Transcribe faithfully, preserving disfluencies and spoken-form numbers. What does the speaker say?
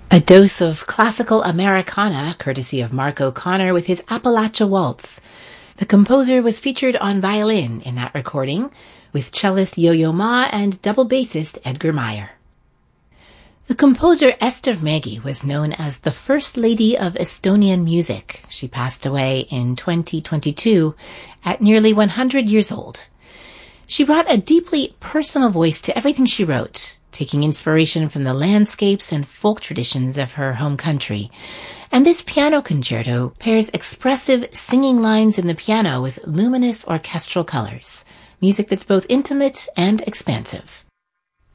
A dose of classical Americana, courtesy of Mark O'Connor with his Appalachia Waltz. The composer was featured on violin in that recording, with cellist Yo-Yo Ma and double bassist Edgar Meyer. The composer Ester Mägi was known as the First Lady of Estonian music. She passed away in twenty twenty-two at nearly one hundred years old. She brought a deeply personal voice to everything she wrote, taking inspiration from the landscapes and folk traditions of her home country. And this piano concerto pairs expressive singing lines in the piano with luminous orchestral colors, music that's both intimate and expansive.